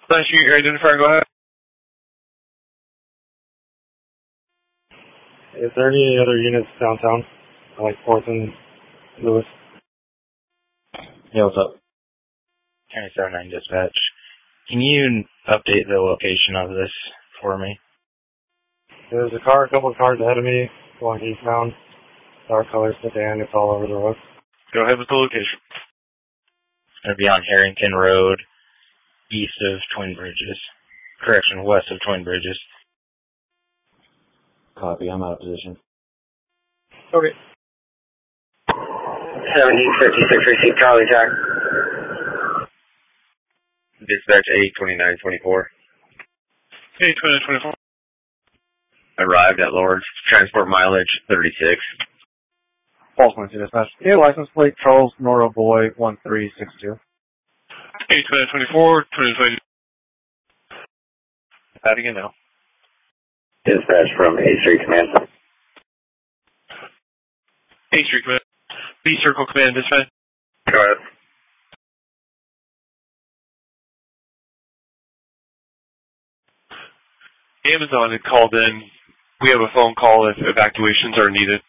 Last you your identifier, go ahead. Is there any other units downtown, like 4th and Lewis? Yeah, what's up? County 79 Dispatch. Can you update the location of this for me? There's a couple of cars ahead of me going eastbound. Dark color sedan, it's all over the road. Go ahead with the location. It's going to be on Harrington Road, east of Twin Bridges. Correction, west of Twin Bridges. Copy, I'm out of position. Okay. 1756, receive Charlie Jack. Dispatch 82924. 82924. Arrived at Lord's. Transport mileage 36. False one to dispatch. Yeah, license plate Charles Nora Boy 1362. 82924, 2020. Adding it now. Dispatch from A Street Command. A Street Command. B Circle Command, dispatch. Go ahead. Amazon had called in. We have a phone call if evacuations are needed.